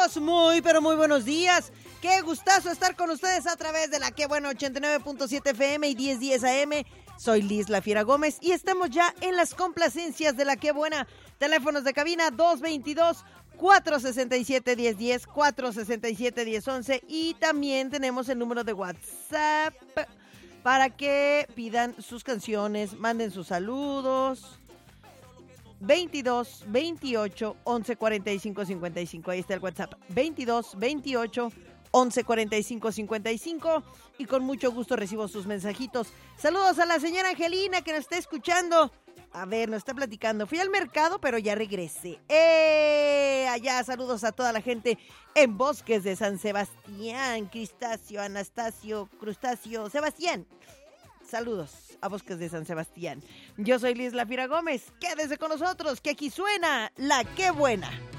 amigos, muy pero muy buenos días. Qué gustazo estar con ustedes a través de la Qué Buena 89.7 FM y 1010 AM. Soy Liz La Fiera Gómez y estamos ya en las complacencias de la Qué Buena. Teléfonos de cabina 222-467-1010, 467-1011 y también tenemos el número de WhatsApp para que pidan sus canciones, manden sus saludos. 22 28 11 45 55. Ahí está el WhatsApp. 22 28 11 45 55. Y con mucho gusto recibo sus mensajitos. Saludos a la señora Angelina que nos está escuchando. A ver, nos está platicando. Fui al mercado, pero ya regresé. Allá, saludos a toda la gente en Bosques de San Sebastián. Cristasio, Anastasio, Crustáceo, Sebastián. Saludos a Bosques de San Sebastián. Yo soy Liz La Fiera Gómez. Quédese con nosotros, que aquí suena la Qué Buena.